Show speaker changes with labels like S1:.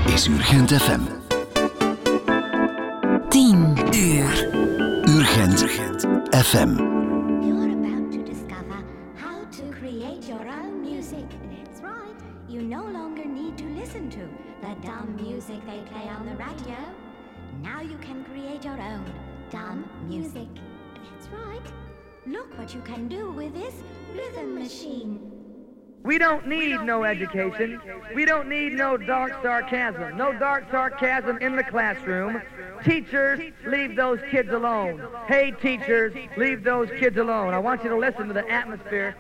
S1: is Urgent FM.
S2: 10 uur.
S1: Urgent FM.
S3: You're about to discover how to create your own music. That's right. You no longer need to listen to the dumb music they play on the radio. Now you can create your own dumb music. That's right. Look what you can do with this rhythm machine.
S4: We don't need no education. We don't need no dark sarcasm. No dark sarcasm in the classroom. Teachers, leave those kids alone. Hey, teachers, leave those kids alone. I want you to listen to the atmosphere